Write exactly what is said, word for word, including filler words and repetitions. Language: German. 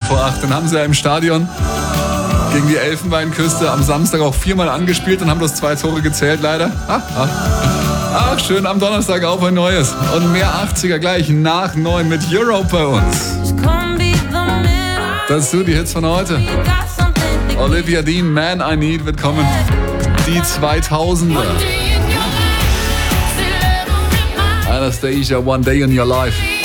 vor acht. Dann haben sie ja im Stadion gegen die Elfenbeinküste am Samstag auch viermal angespielt und haben bloß zwei Tore gezählt, leider. Ah, ah. Ach, schön, am Donnerstag auf ein neues. Und mehr achtziger gleich nach neun mit Europe bei uns. Das sind die Hits von heute. Olivia Dean, Man I Need, wird kommen. Die zweitausender. Anastasia, One Day in Your Life.